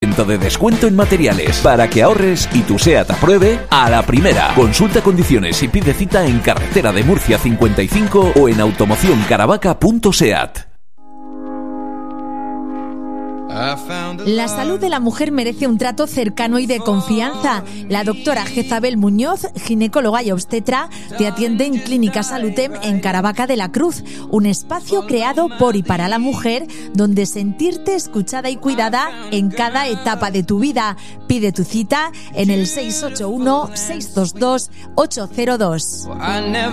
50% de descuento en materiales para que ahorres y tu SEAT apruebe a la primera. Consulta condiciones y pide cita en Carretera de Murcia 55 o en automocioncaravaca.seat. La salud de la mujer merece un trato cercano y de confianza. La doctora Jezabel Muñoz, ginecóloga y obstetra, te atiende en Clínica Salutem en Caravaca de la Cruz, un espacio creado por y para la mujer donde sentirte escuchada y cuidada en cada etapa de tu vida. Pide tu cita en el 681 622 802.